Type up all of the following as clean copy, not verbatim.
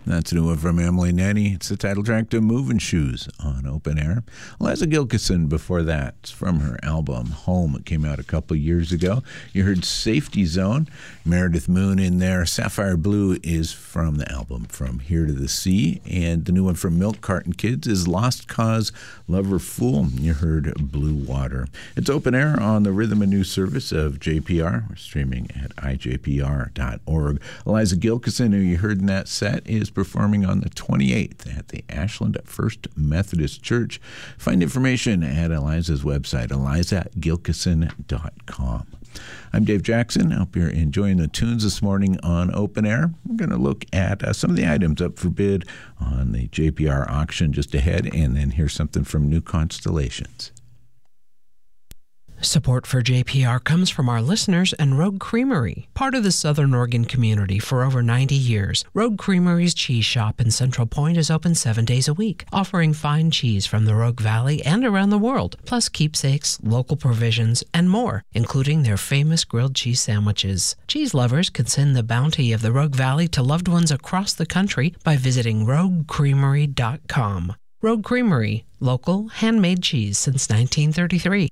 That's a new one from Emily Nenny. It's the title track to Moving Shoes on Open Air. Liza Gilkyson before that. It's from her album Home. It came out a couple years ago. You heard Safety Zone. Meredith Moon in there. Sapphire Blue is from the album From Here to the Sea. And the new one from Milk Carton Kids is Lost Cause, Lover Fool. You heard Blue Water. It's Open Air on the Rhythm and News service of JPR. We're streaming at ijpr.org. Liza Gilkyson, who you heard in that set, is performing on the 28th at the Ashland First Methodist Church. Find information at Eliza's website, elizagilkyson.com. I'm Dave Jackson. I hope you're enjoying the tunes this morning on Open Air. We're going to look at some of the items up for bid on the JPR auction just ahead, and then hear something from New Constellations. Support for JPR comes from our listeners and Rogue Creamery, part of the Southern Oregon community for over 90 years. Rogue Creamery's cheese shop in Central Point is open 7 days a week, offering fine cheese from the Rogue Valley and around the world, plus keepsakes, local provisions, and more, including their famous grilled cheese sandwiches. Cheese lovers can send the bounty of the Rogue Valley to loved ones across the country by visiting roguecreamery.com. Rogue Creamery, local, handmade cheese since 1933.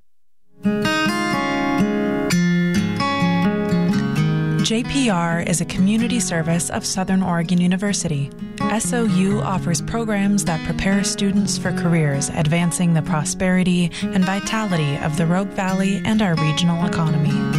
JPR is a community service of Southern Oregon University. SOU offers programs that prepare students for careers advancing the prosperity and vitality of the Rogue Valley and our regional economy.